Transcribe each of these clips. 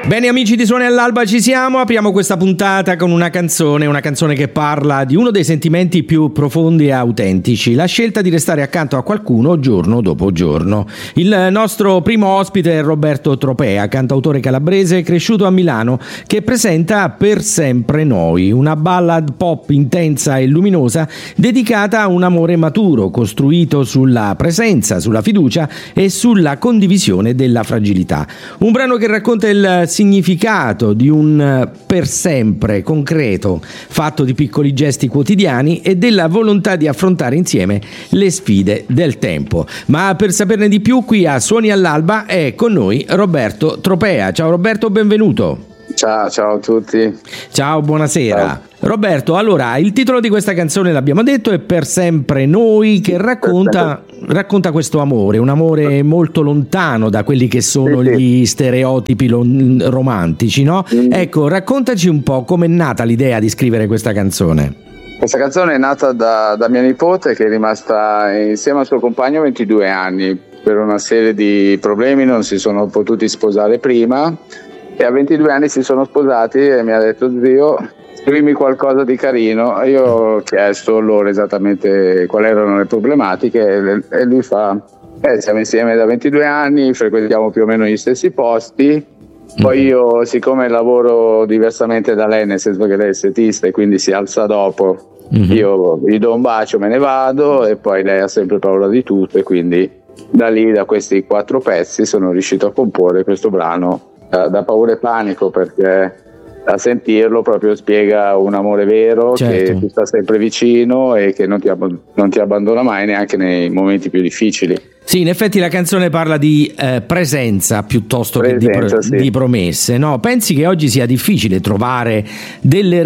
Bene amici di Suoni all'Alba, ci siamo, apriamo questa puntata con una canzone che parla di uno dei sentimenti più profondi e autentici, la scelta di restare accanto a qualcuno giorno dopo giorno. Il nostro primo ospite è Roberto Tropea, cantautore calabrese cresciuto a Milano, che presenta Per sempre noi, una ballad pop intensa e luminosa dedicata a un amore maturo, costruito sulla presenza, sulla fiducia e sulla condivisione della fragilità. Un brano che racconta il significato di un per sempre concreto, fatto di piccoli gesti quotidiani e della volontà di affrontare insieme le sfide del tempo. Ma per saperne di più, qui a Suoni all'Alba è con noi Roberto Tropea. Ciao Roberto, benvenuto. Ciao a tutti. Ciao, buonasera. Ciao. Roberto, allora, il titolo di questa canzone l'abbiamo detto, è Per sempre noi, che racconta questo amore, un amore molto lontano da quelli che sono gli stereotipi romantici, no? Ecco, raccontaci un po' com'è nata l'idea di scrivere questa canzone. Questa canzone è nata da mia nipote, che è rimasta insieme al suo compagno 22 anni. Per una serie di problemi non si sono potuti sposare prima e a 22 anni si sono sposati e mi ha detto: zio, scrivimi qualcosa di carino. Io ho chiesto loro esattamente quali erano le problematiche e lui fa: siamo insieme da 22 anni, frequentiamo più o meno gli stessi posti. Poi io, siccome lavoro diversamente da lei, nel senso che lei è estetista e quindi si alza dopo, io gli do un bacio, me ne vado, e poi lei ha sempre paura di tutto, e quindi da lì, da questi 4 pezzi, sono riuscito a comporre questo brano da paura e panico, perché a sentirlo proprio spiega un amore vero, certo, che ti sta sempre vicino e che non ti abbandona mai, neanche nei momenti più difficili. Sì, in effetti la canzone parla di presenza piuttosto che di promesse, no? Pensi che oggi sia difficile trovare delle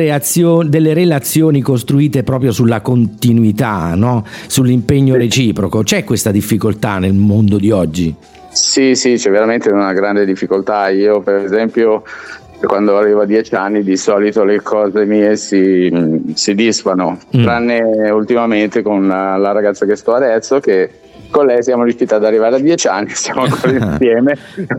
relazioni costruite proprio sulla continuità, no? Sull'impegno reciproco? C'è questa difficoltà nel mondo di oggi? Sì, c'è veramente una grande difficoltà. Io, per esempio, quando arrivo a 10 anni, di solito le cose mie si disfano, tranne ultimamente con la ragazza che sto adesso, che con lei siamo riusciti ad arrivare a 10 anni, siamo ancora insieme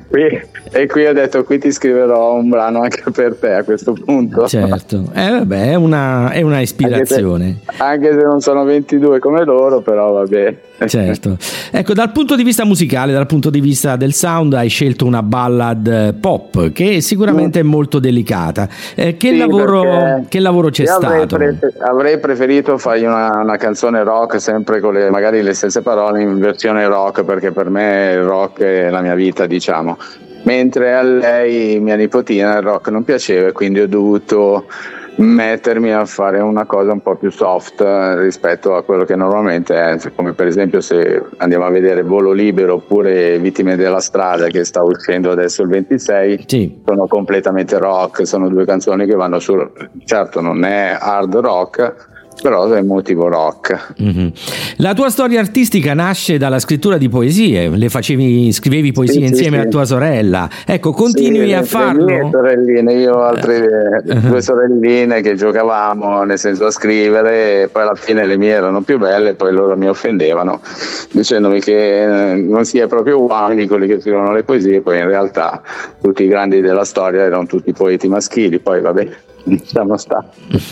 e qui ho detto: qui ti scriverò un brano anche per te a questo punto. Certo, vabbè, è una ispirazione. Anche se non sono 22 come loro, però vabbè. Certo. Ecco, dal punto di vista musicale, dal punto di vista del sound, hai scelto una ballad pop che sicuramente è molto delicata. Che lavoro c'è stato? Avrei preferito fargli una canzone rock, sempre con magari le stesse parole in versione rock, perché per me il rock è la mia vita, diciamo. Mentre a lei, mia nipotina, il rock non piaceva, e quindi ho dovuto mettermi a fare una cosa un po' più soft rispetto a quello che normalmente è, come per esempio se andiamo a vedere Volo Libero oppure Vittime della strada, che sta uscendo adesso il 26, sì, sono completamente rock, sono 2 canzoni che vanno su, certo non è hard rock, però è motivo rock. La tua storia artistica nasce dalla scrittura di poesie, scrivevi poesie insieme a tua sorella, ecco, continui a farlo? Le mie sorelline, io ho altre 2 sorelline che giocavamo, nel senso, a scrivere, e poi alla fine le mie erano più belle, e poi loro mi offendevano dicendomi che non si è proprio uomini quelli che scrivono le poesie, poi in realtà tutti i grandi della storia erano tutti poeti maschili, poi vabbè, diciamo sta.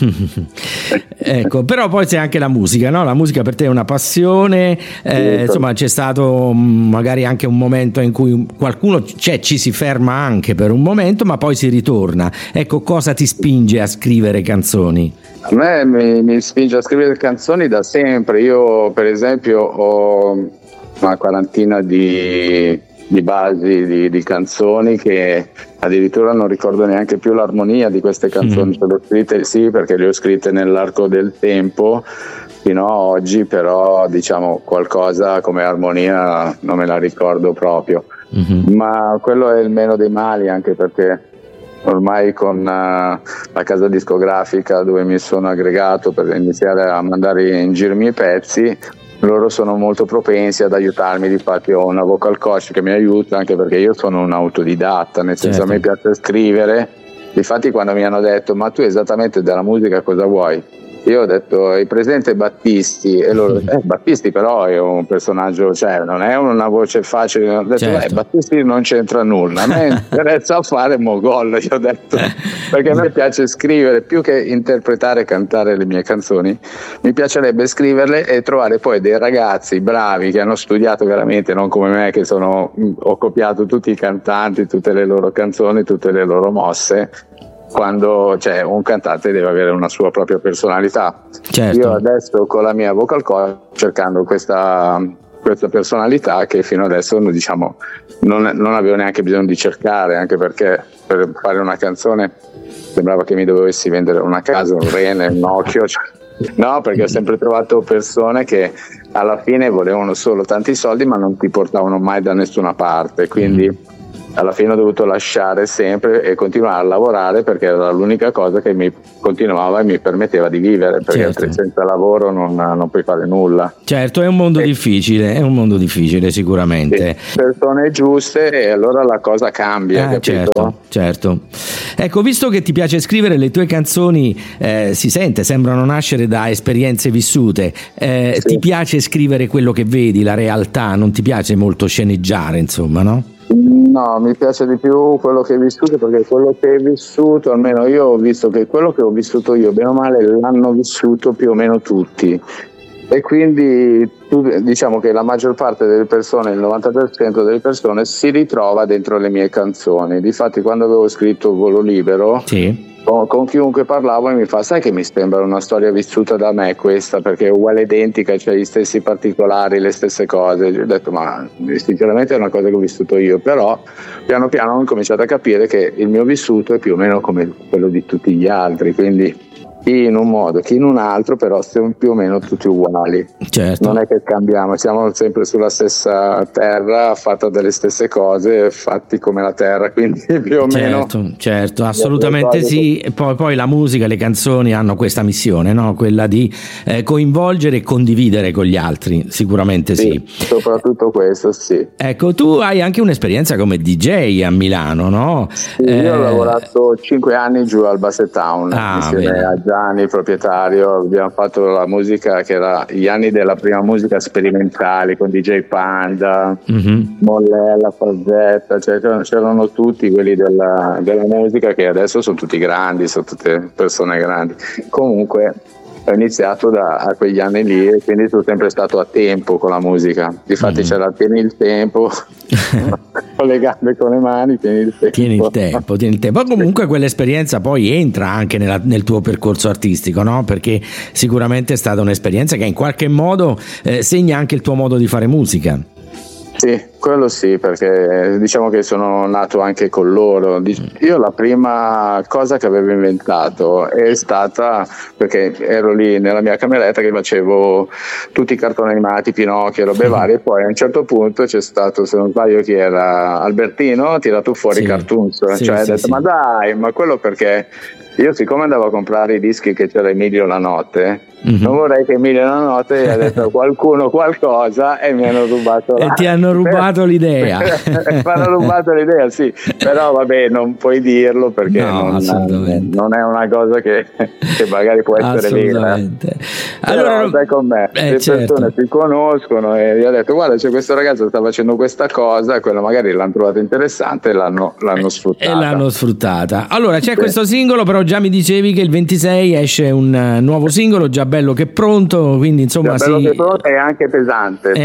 Ecco, però poi c'è anche la musica, no? La musica per te è una passione, insomma c'è stato magari anche un momento in cui qualcuno ci si ferma anche per un momento, ma poi si ritorna. Ecco, cosa ti spinge a scrivere canzoni? A me mi spinge a scrivere canzoni da sempre. Io per esempio ho una quarantina di basi di canzoni che addirittura non ricordo neanche più l'armonia di queste canzoni. Le ho scritte, sì, perché le ho scritte nell'arco del tempo fino a oggi, però diciamo qualcosa come armonia non me la ricordo proprio. Ma quello è il meno dei mali, anche perché ormai con la casa discografica dove mi sono aggregato per iniziare a mandare in giro i miei pezzi, loro sono molto propensi ad aiutarmi. Difatti ho una vocal coach che mi aiuta, anche perché io sono un autodidatta, nel senso, certo, a me piace scrivere. Difatti quando mi hanno detto: ma tu esattamente della musica cosa vuoi? io ho detto: hai presente Battisti? E loro Battisti però è un personaggio, cioè non è una voce facile. Ho detto certo. Battisti non c'entra nulla, a me interessa fare Mogol, io ho detto, perché a me piace scrivere più che interpretare e cantare le mie canzoni, mi piacerebbe scriverle e trovare poi dei ragazzi bravi che hanno studiato veramente, non come me che ho copiato tutti i cantanti, tutte le loro canzoni, tutte le loro mosse, quando un cantante deve avere una sua propria personalità. Certo. Io adesso con la mia vocal coach querendo questa personalità che fino adesso, diciamo, non avevo neanche bisogno di cercare, anche perché per fare una canzone sembrava che mi dovessi vendere una casa, un rene, un occhio, no, perché ho sempre trovato persone che alla fine volevano solo tanti soldi ma non ti portavano mai da nessuna parte, quindi alla fine ho dovuto lasciare sempre e continuare a lavorare, perché era l'unica cosa che mi continuava e mi permetteva di vivere, perché senza lavoro non puoi fare nulla. Certo, è un mondo difficile sicuramente. Sì, persone giuste e allora la cosa cambia. Certo. Ecco, visto che ti piace scrivere, le tue canzoni si sente, sembrano nascere da esperienze vissute. Ti piace scrivere quello che vedi, la realtà, non ti piace molto sceneggiare, insomma, no? No, mi piace di più quello che hai vissuto, perché quello che hai vissuto, almeno io ho visto che quello che ho vissuto io, bene o male, l'hanno vissuto più o meno tutti, e quindi diciamo che la maggior parte delle persone, il 90% delle persone si ritrova dentro le mie canzoni. Difatti quando avevo scritto Volo Libero, sì, con chiunque parlavo e mi fa: sai che mi sembra una storia vissuta da me questa, perché è uguale, identica, cioè gli stessi particolari, le stesse cose. Io ho detto: ma sinceramente è una cosa che ho vissuto io, però piano piano ho cominciato a capire che il mio vissuto è più o meno come quello di tutti gli altri, quindi chi in un modo, chi in un altro, però siamo più o meno tutti uguali. Certo. Non è che cambiamo, siamo sempre sulla stessa terra, fatta delle stesse cose, fatti come la terra, quindi più o meno. Certo, assolutamente sì. E poi la musica, le canzoni hanno questa missione, no? Quella di coinvolgere e condividere con gli altri, sicuramente sì. Soprattutto questo, sì. Ecco, tu hai anche un'esperienza come DJ a Milano, no? Sì, io ho lavorato 5 anni giù al Basset Town, insieme a Gianni, proprietario. Abbiamo fatto la musica che era gli anni della prima musica sperimentale, con DJ Panda, Mollella, Fazzetta, cioè c'erano tutti quelli della musica che adesso sono tutti grandi, sono tutte persone grandi. Comunque ho iniziato a quegli anni lì e quindi sono sempre stato a tempo con la musica. Difatti c'era tieni il tempo, con le gambe, con le mani, tieni il tempo. Ma comunque quell'esperienza poi entra anche nel tuo percorso artistico, no? Perché sicuramente è stata un'esperienza che in qualche modo segna anche il tuo modo di fare musica. Sì, quello sì, perché diciamo che sono nato anche con loro. Io la prima cosa che avevo inventato è stata, perché ero lì nella mia cameretta che facevo tutti i cartoni animati, Pinocchio, robe varie, e poi a un certo punto c'è stato, se non sbaglio chi era, Albertino, ha tirato fuori i cartoons, cioè ha detto: ma dai, ma quello perché io, siccome andavo a comprare i dischi che c'era Emilio La Notte, non vorrei che Emilio La Notte ha detto qualcuno qualcosa e mi hanno rubato e ti hanno rubato l'idea. Mi hanno rubato l'idea, sì, però vabbè, non puoi dirlo perché non è una cosa che magari può essere vera. Allora stai con me, le persone si conoscono e gli ho detto: guarda, c'è questo ragazzo che sta facendo questa cosa, e quello magari l'hanno trovato interessante e l'hanno sfruttata. Allora c'è questo singolo, però già mi dicevi che il 26 esce un nuovo singolo, già bello che pronto, quindi insomma bello che pronto, è anche pesante,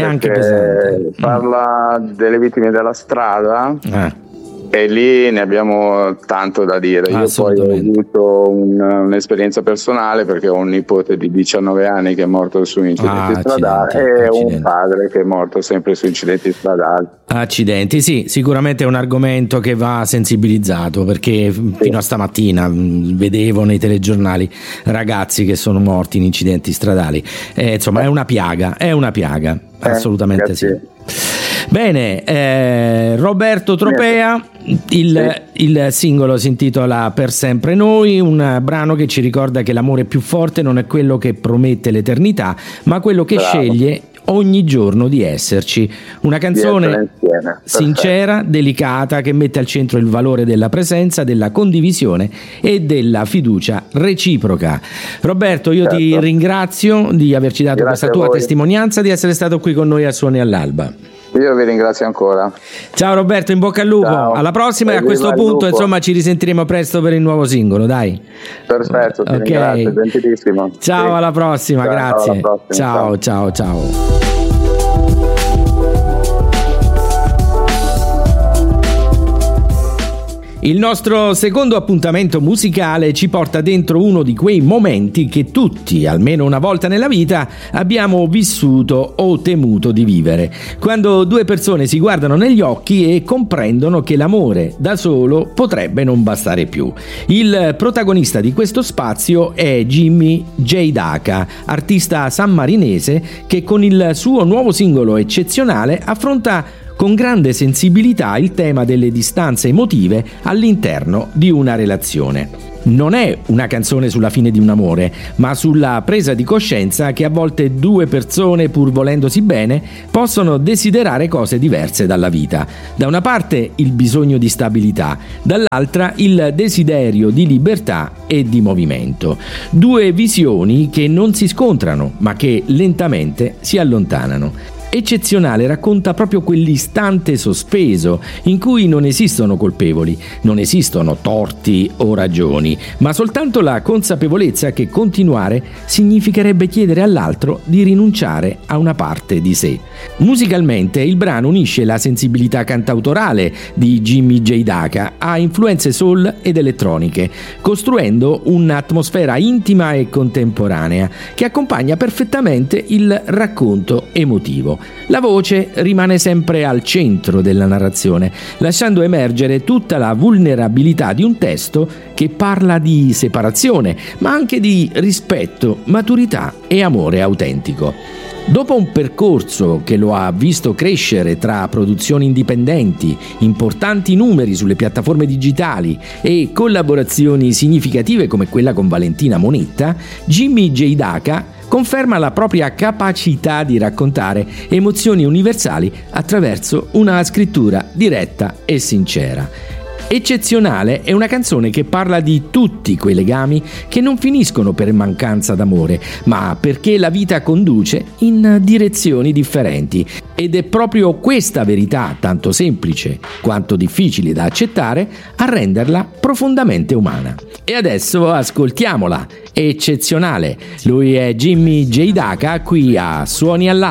parla delle vittime della strada. E lì ne abbiamo tanto da dire. Io poi ho avuto un'esperienza personale, perché ho un nipote di 19 anni che è morto su incidenti stradali e un padre che è morto sempre su incidenti stradali. Accidenti, sì, sicuramente è un argomento che va sensibilizzato, perché fino a stamattina vedevo nei telegiornali ragazzi che sono morti in incidenti stradali. Insomma, è una piaga, assolutamente sì. Bene, Roberto Tropea, il singolo si intitola Per sempre noi, un brano che ci ricorda che l'amore più forte non è quello che promette l'eternità, ma quello che sceglie ogni giorno di esserci. Una canzone sincera, delicata, che mette al centro il valore della presenza, della condivisione e della fiducia reciproca. Roberto, io ti ringrazio di averci dato questa tua testimonianza, di essere stato qui con noi a Suoni all'Alba. Io vi ringrazio ancora. Ciao Roberto, in bocca al lupo. Ciao. Alla prossima, e a questo punto insomma ci risentiremo presto per il nuovo singolo, dai. Perfetto, ti ringrazio, gentilissimo. Ciao, alla prossima, grazie. Alla prossima. Ciao. Il nostro secondo appuntamento musicale ci porta dentro uno di quei momenti che tutti, almeno una volta nella vita, abbiamo vissuto o temuto di vivere. Quando due persone si guardano negli occhi e comprendono che l'amore da solo potrebbe non bastare più. Il protagonista di questo spazio è Jimmy J. Daca, artista sammarinese che con il suo nuovo singolo Eccezionale affronta con grande sensibilità il tema delle distanze emotive all'interno di una relazione. Non è una canzone sulla fine di un amore, ma sulla presa di coscienza che a volte due persone, pur volendosi bene, possono desiderare cose diverse dalla vita. Da una parte il bisogno di stabilità, dall'altra il desiderio di libertà e di movimento. Due visioni che non si scontrano, ma che lentamente si allontanano. Eccezionale racconta proprio quell'istante sospeso in cui non esistono colpevoli, non esistono torti o ragioni, ma soltanto la consapevolezza che continuare significherebbe chiedere all'altro di rinunciare a una parte di sé. Musicalmente il brano unisce la sensibilità cantautorale di Jimmy J. Daca a influenze soul ed elettroniche, costruendo un'atmosfera intima e contemporanea che accompagna perfettamente il racconto emotivo. La voce rimane sempre al centro della narrazione, lasciando emergere tutta la vulnerabilità di un testo che parla di separazione, ma anche di rispetto, maturità e amore autentico. Dopo un percorso che lo ha visto crescere tra produzioni indipendenti, importanti numeri sulle piattaforme digitali e collaborazioni significative come quella con Valentina Monetta, Jimmy J. Daca conferma la propria capacità di raccontare emozioni universali attraverso una scrittura diretta e sincera. Eccezionale è una canzone che parla di tutti quei legami che non finiscono per mancanza d'amore, ma perché la vita conduce in direzioni differenti. Ed è proprio questa verità, tanto semplice quanto difficile da accettare, a renderla profondamente umana. E adesso ascoltiamola. Eccezionale. Lui è Jimmy J. Daca qui a Suoni all'Alba.